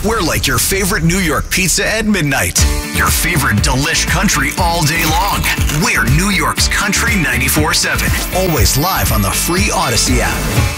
We're like your favorite New York pizza at midnight. Your favorite delish country all day long. We're New York's Country 94.7. Always live on the free Odyssey app.